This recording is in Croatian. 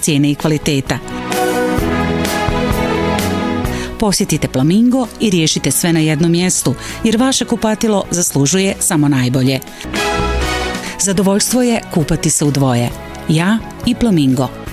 cijene i kvaliteta. Posjetite Flamingo i riješite sve na jednom mjestu, jer vaše kupatilo zaslužuje samo najbolje. Zadovoljstvo je kupati se u dvoje. Ja i Flamingo.